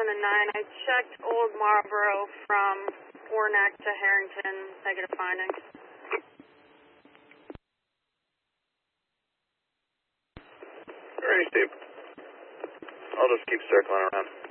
and 9. I checked Old Marlboro from Warnack to Harrington. Negative findings. Alright, Steve. I'll just keep circling around.